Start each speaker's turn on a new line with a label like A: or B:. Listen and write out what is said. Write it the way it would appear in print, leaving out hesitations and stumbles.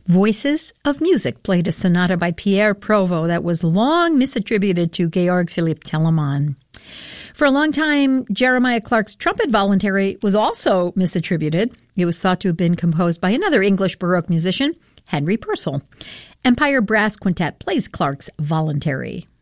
A: Voices of Music played a sonata by Pierre Provost that was long misattributed to Georg Philipp Telemann. For a long time, Jeremiah Clark's trumpet voluntary was also misattributed. It was thought to have been composed by another English Baroque musician, Henry Purcell. Empire Brass Quintet plays Clark's voluntary.